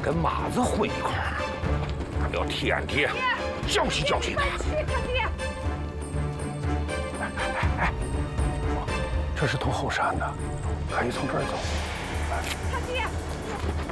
跟马子混一块儿，要替俺爹教训教训他。 爹， 哎，这是通后山的，可以从这儿走。 他爹。